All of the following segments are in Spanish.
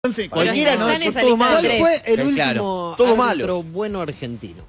En fin, Cualquiera no, Los fue todo malo. ¿Cuál fue el último Claro, todo árbitro malo. bueno argentino?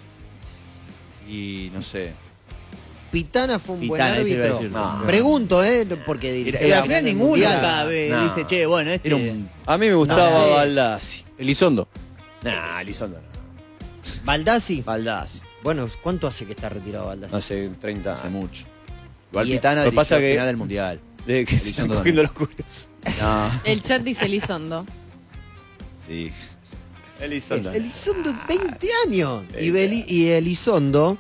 Y no sé. Pitana fue un buen Pitana, eso iba a árbitro. decir. No. Pregunto, porque dirigió Pero la al final final del ninguno Mundial. acá No. dice, che, bueno, este... Era un... A mí me gustaba No sé. Baldassi. Elizondo. Nah, Elizondo no. Baldassi. Baldassi. Bueno, ¿cuánto hace que está retirado Baldassi? Hace 30 Hace años. mucho. Igual Y- Pitana Lo que dirigió pasa la que- final del Mundial. De que se están Elizondo cogiendo los culos. No. El chat dice Elizondo. Sí. Elizondo. Elizondo, 20 años. Y, 20 y Elizondo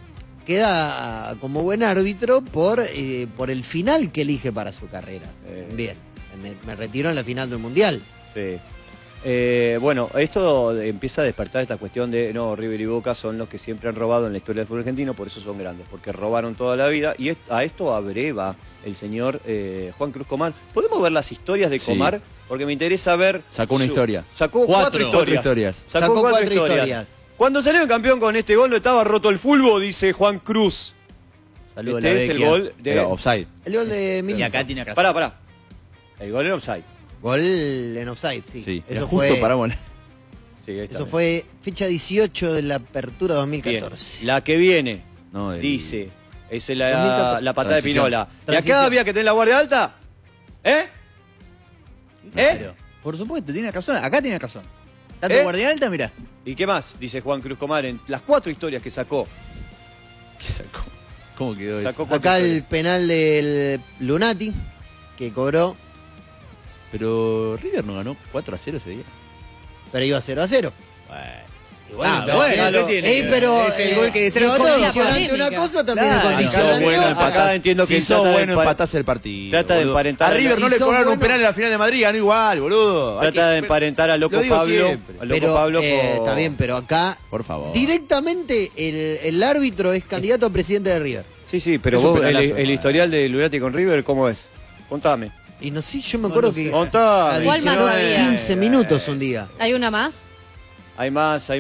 queda como buen árbitro por el final que elige para su carrera. Bien, me retiró en la final del Mundial. Sí. Bueno, esto empieza a despertar esta cuestión de, no, River y Boca son los que siempre han robado en la historia del fútbol argentino, por eso son grandes, porque robaron toda la vida, y a esto abreva el señor Juan Cruz Comar. ¿Podemos ver las historias de Sí. Comar? Porque me interesa ver... Sacó una historia. Sacó cuatro historias. Sacó cuatro historias. Cuando salió el campeón con este gol no estaba roto el fulbo, dice Juan Cruz. Saludos a la Este es el Vecchia. gol de... Era offside. El gol de Milito. Y acá tiene razón. Pará. El gol era offside. Gol en offside, sí. Sí. Eso, Justo fue, paramos. Sí, ahí está eso bien. fue fecha 18 de la apertura Bien. 2014. La que viene, No, dice, es 2014. la patada de Transición. Pinola. ¿Y Transición. acá había que tener la guardia alta? ¿Eh? Claro. Por supuesto, tiene razón. Acá tiene razón. Tanto guardia alta, mirá. ¿Y qué más? Dice Juan Cruz Comar en las cuatro historias que sacó. ¿Qué sacó? ¿Cómo quedó Sacó eso? cuatro Acá el historias. penal del Lunati, que cobró, Pero River no ganó 4-0 ese día. pero iba 0-0. Y bueno, pero, ¿qué tiene? pero Es el gol que si se es lo corta. condicionante una cosa, también Claro. es Si sos condicionante bueno, otra. Acá entiendo que si sos trata de bueno, empa- empatás el partido. trata de boludo. emparentar A River Si no le sos cobraron un bueno- penal en la final de Madrid, ganó igual, boludo. Hay Trata de que- emparentar a Loco Lo digo Pablo. siempre. A Loco Pero Pablo con... está bien, pero acá Por favor. directamente el árbitro es candidato a presidente de River. Sí, pero Es un vos, penalazo. el historial de Lunati con River, ¿cómo es? Contame. Y no sé, yo me acuerdo que Contame. ¿Cuál más adicionó había? 15 minutos un día. ¿Hay una más? Hay más.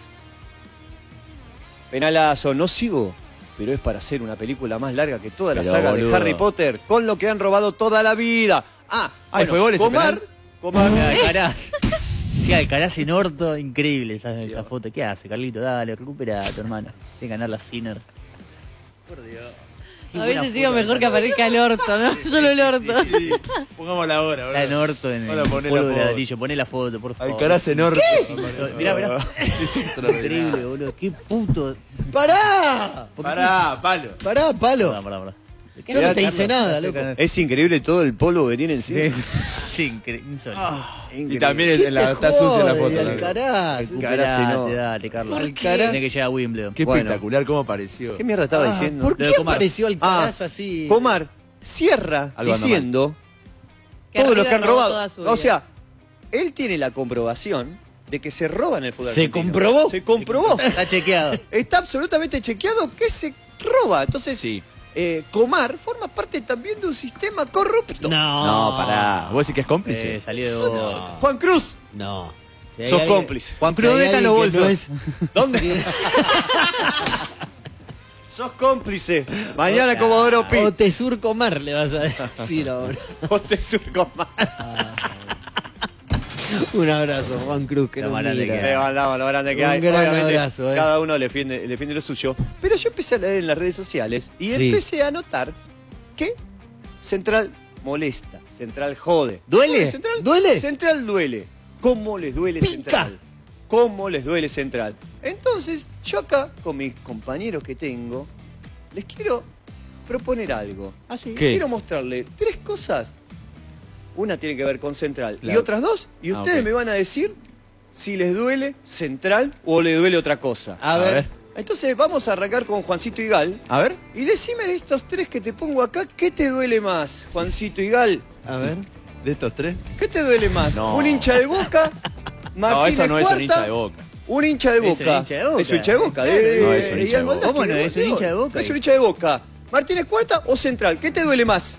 Penalazo, no sigo, pero es para hacer una película más larga que toda la Pero, saga de boludo. Harry Potter, con lo que han robado toda la vida. ¿fue gol ese Comar, Alcaraz. Sí, Alcaraz en orto, increíble esa foto. ¿Qué hace, Carlito? Dale, recupera a tu hermano. Tiene que ganar la Sinner. Por Dios. A veces digo mejor que aparezca el orto, ¿no? Solo el orto. Pongámosla ahora, Está en orto en Ahora el poné polvo la de foto. ladrillo. Poné la foto, por favor. Alcaraz enorme. Mirá. Increíble, boludo. Qué puto. ¡Pará! Pará, palo. ¡Pará, palo! Pará. Yo no te hice nada, loco. Es increíble todo el polvo que tiene encima. Sí, insólito. Y también ¿Qué está te sucia la jode, foto. Alcaraz? Alcaraz, no. Dale, Carlos. Alcaraz. Tiene que llegar a Wimbledon. Qué Bueno. espectacular cómo apareció. ¿Qué mierda estaba diciendo? ¿Por qué Lo de Comar. apareció Alcaraz así? Comar cierra Algo anda diciendo Que todo lo River que han robó robado. toda su O vida. sea, él tiene la comprobación de que se roban el fútbol ¿Se argentino. comprobó? Se comprobó. Está chequeado. Está absolutamente chequeado que se roba. Entonces, Sí. Comar forma parte también de un sistema corrupto. No, pará. ¿Vos decís que es cómplice? Salió de vos. Juan Cruz, No. Si hay sos alguien- cómplice. Juan si Cruz, hay ¿dónde están alguien los que no bolsos? es- ¿Dónde? Sos cómplice. Mañana Comodoro Pi. O te surco mar, le vas a decir ahora. Vos te surco más. Un abrazo, Juan Cruz, que Lo nos más grande mira. que Le mandamos lo grande que Un hay. gran Obviamente, abrazo, cada uno defiende lo suyo. Pero yo empecé a leer en las redes sociales y Sí. empecé a notar que Central molesta, Central jode. ¿Duele? Central, ¿Duele? Central duele. ¿Cómo les duele Pica. Central? ¿Cómo les duele Central? Entonces, yo acá, con mis compañeros que tengo, les quiero proponer algo. ¿sí? ¿Qué? Quiero mostrarle tres cosas. Una tiene que ver con Central y Claro. otras dos. Y ustedes ok. me van a decir si les duele Central o le duele otra cosa. A ver. Entonces vamos a arrancar con Juancito Igal. A ver. Y decime de estos tres que te pongo acá, ¿qué te duele más, Juancito Igal? A ver. ¿De estos tres? ¿Qué te duele más? No. ¿Un hincha de Boca? No, Martínez eso no es un Cuarta, hincha de Boca. Un hincha de Es un Boca. hincha de Boca. Es un hincha de Boca. Claro, no es un hincha Igal de Boca. Moldavsky, ¿Cómo no es un hincha de Boca? Es un hincha de Boca. ¿Martínez Cuarta o Central? ¿Qué te duele más?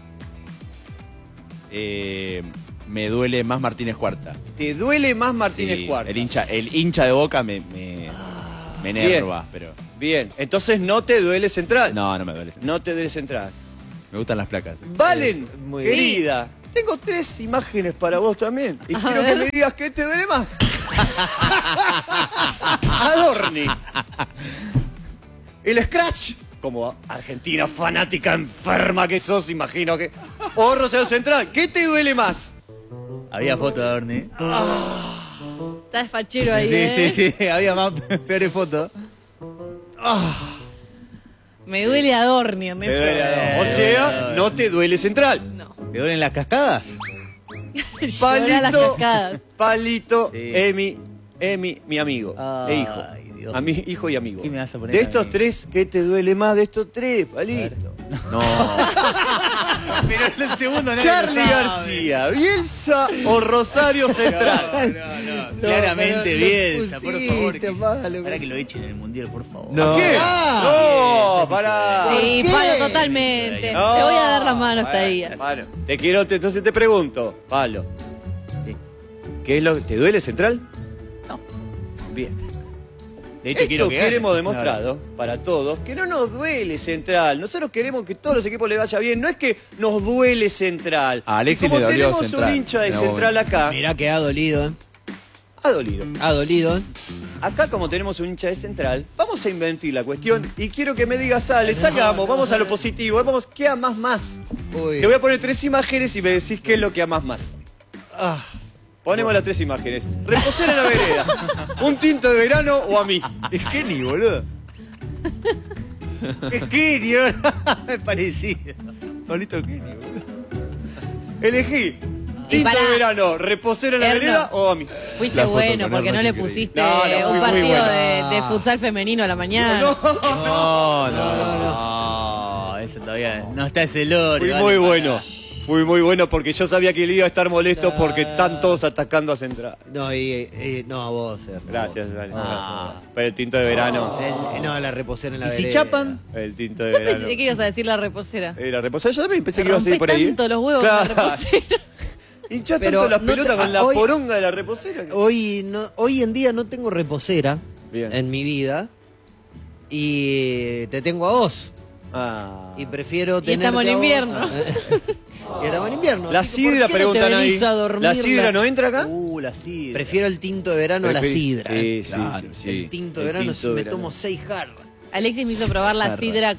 Me duele más Martínez Cuarta. ¿Te duele más Martínez Sí, Cuarta? el hincha de Boca me enerva, pero. Bien, entonces no te duele Central. No, no me duele. No te duele Central. Me gustan las placas. Valen, Es muy querida, tengo 3 imágenes para vos también. Y quiero que me digas qué te duele más. Adorni. El Scratch, como argentina fanática enferma que sos, imagino que... O Rosario Central, ¿qué te duele más? Había foto de Adorni. Está fachero ahí, Sí, había más peores fotos. Me duele Adorni, Te duele Adorni. O sea, no te duele Central. No. ¿Te duelen las cascadas? Llora las cascadas. Palito, Sí. Emi, mi amigo. E hijo. Ay, Dios. A mi hijo y amigo. ¿Qué me vas a poner De a estos mí? 3, ¿qué te duele más de estos 3, Palito? No. Pero el segundo no Charlie García, Bielsa o Rosario Central. No. Claramente Bielsa, por favor. pusiste, Pablo. Para que lo echen en el mundial, por favor. No. ¿Qué? No, pará. Sí, ¿Por qué? Palo, totalmente. No. Te voy a dar la mano hasta ahí. Bueno, entonces te pregunto, Pablo. Sí. ¿Qué es lo que te duele Central? No. Bien. De hecho, quiero Esto que gane. queremos demostrado para todos que no nos duele Central. Nosotros queremos que todos los equipos le vaya bien. No es que nos duele Central. A Alexis Y como le dolió tenemos Central un hincha de en algún Central acá, Mirá que ha dolido, ¿eh? ha dolido. Ha dolido, ¿eh? Acá como tenemos un hincha de Central, vamos a invertir la cuestión y quiero que me digas, Ale, sacamos, vamos a lo positivo, vamos, ¿qué amas más? Uy. Te voy a poner 3 imágenes y me decís qué es lo que amas más. Ah, Ponemos las 3 imágenes. Reposera en la vereda. ¿Un tinto de verano o a mí? Es Kenny, boludo. Es Kenny, me parecía. Pablito Kenny, boludo. Elegí. Tinto pará. de verano, reposera en la Erno. vereda o a mí. Fuiste La foto bueno con porque Erno no le es increíble. pusiste No, no, un muy partido buena. de futsal femenino a la mañana. No, eso todavía no está ese lore. Fui vale, muy para. bueno. Fui muy bueno porque yo sabía que él iba a estar molesto porque están todos atacando a Central. no, no, a vos, Erno. Gracias, Dani. Ah. Pero el tinto de verano. No, la reposera en la ¿Y si vereda. chapan? El tinto de Yo pensé verano. que ibas a decir la reposera. La reposera. Yo también pensé Te que iba a seguir por rompés ahí. tanto los huevos con la reposera. Hinchás Pero tanto las no te- pelotas con la hoy- poronga de la reposera. Hoy en día no tengo reposera Bien. en mi vida y te tengo a vos. Ah. Y prefiero Y tenerte estamos en a vos. invierno. Y estamos en invierno. La así que ¿por sidra, qué no te preguntan ahí. venís a dormir ¿La sidra no entra acá? La sidra. Prefiero el tinto de verano a la sidra. Sí, sí, Claro, sí. sí. El tinto de El verano tinto de me verano. tomo 6 jarras. Alexis me hizo probar la Jarra. sidra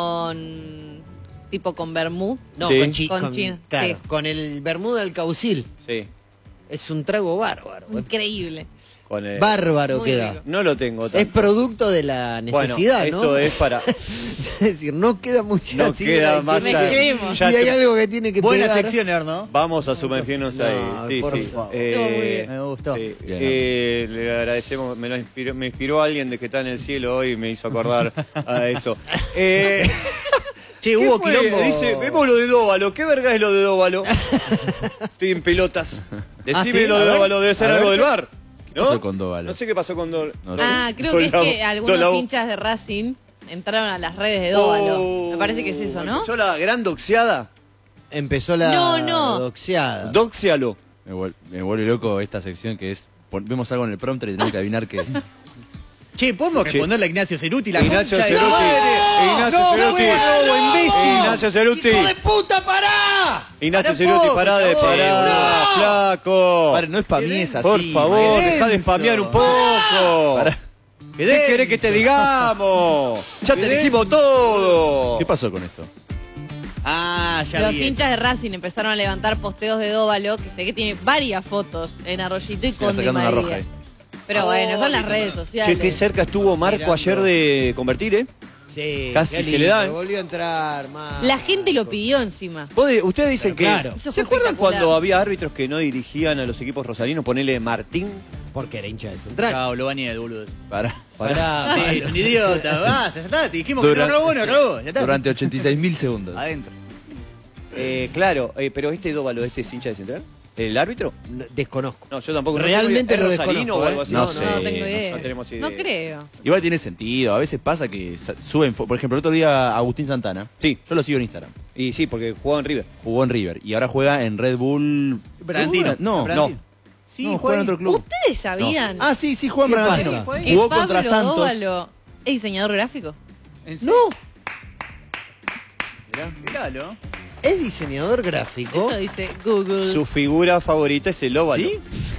con... tipo con vermú. No, Sí. Con chino, claro, sí. con el Bermuda del Caucil. Sí. Es un trago bárbaro. Increíble. Con el... Bárbaro Muy queda. rico. No lo tengo Es tanto. producto de la necesidad, bueno, ¿no? esto es para... Es decir, no queda mucha No sidra queda y más tiene que- Mezclemos. ya y hay te- algo que tiene que Buena pegar. sección, Erno. Vamos a sumergirnos No, ahí. Sí, por sí. favor. Estuvo muy bien. Me gustó. Sí. Bien, Le agradecemos, me inspiró alguien de que está en el cielo hoy y me hizo acordar a eso. Che, ¿Qué hubo fue? quilombo. Dice, vemos lo de Dóvalo. ¿Qué verga es lo de Dóvalo? Estoy en pelotas. Decime ¿sí? lo A de ver. Dóvalo, debe ser A algo ver. del bar. ¿Qué pasó con Dóvalo? No sé qué pasó con Dóvalo. No sé. Ah, creo que es que algunos hinchas de Racing entraron a las redes de Dóvalo. Me parece que es eso, ¿no? ¿Empezó la gran doxeada? Empezó la No. doxeada. Doxialo. Me vuelve loco esta sección que es... Vemos algo en el prompter y tenemos que adivinar qué es. Che, ¿podemos responderle a Ignacio Ceruti? La Ignacio concha de Ceruti. su madre? Ignacio ¡No, Ceruti. huevo, imbécil! Ignacio Ceruti. ¡Hijo de puta, pará! Ignacio Pará Ceruti, poco, pará de chabón. parar, flaco. Padre, no es para mí, es así. Por favor, Qué deja de denso. spamear un poco. Pará. ¿Qué querés que te digamos? Ya te dijimos todo. ¿Qué pasó con esto? Ah, ya Los vi. hinchas de Racing empezaron a levantar posteos de Dóvalo, que sé que tiene varias fotos en Arroyito y Mira, con Di sacando una María. roja ahí. Pero bueno, son las redes sociales. Che, qué cerca estuvo Marco Mirando. ayer de convertir, ¿eh? Sí, Casi qué se le lindo, da, ¿eh? Volvió a entrar más. La gente lo pidió encima. Ustedes dicen que... Claro. Eso ¿Se fue acuerdan espectacular. cuando había árbitros que no dirigían a los equipos rosarinos? Ponele Martín. Porque era hincha de Central. Chao, lo bañé, boludo. Pará. Pará, Sí, es un idiota. Basta, ya está. Te dijimos que Dura- no robó, no robó. Ya está. Durante 86.000 segundos. Adentro. Claro, pero este Dóvalo, ¿este es hincha de Central? ¿El árbitro? No, desconozco. No, yo tampoco. No Realmente tengo- lo ¿es rosarino desconozco, o algo ¿eh? así? No No, sé. no tengo idea. No tenemos idea. No creo. Igual tiene sentido. A veces pasa que suben... Por ejemplo, el otro día Agustín Santana. Sí. Yo lo sigo en Instagram. Y sí, porque jugaba en River. Jugó en River. Y ahora juega en Red Bull... Bragantino. No, Bragantino. no. Sí, No, juega en otro club. ¿Ustedes sabían Ah, sí, juega en ¿Qué Bragantino. pasa? que Jugó Pablo contra Santos. Dóvalo es diseñador gráfico? ¿En No. Miralo. es diseñador gráfico. Eso dice Google. Su figura favorita es el óvalo. ¿Sí?